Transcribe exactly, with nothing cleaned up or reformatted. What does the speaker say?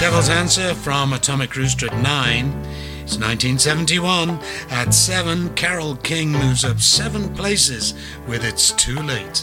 Devil's Answer from Atomic Rooster at nine. It's nineteen seventy-one. At seven, Carole King moves up seven places with It's Too Late.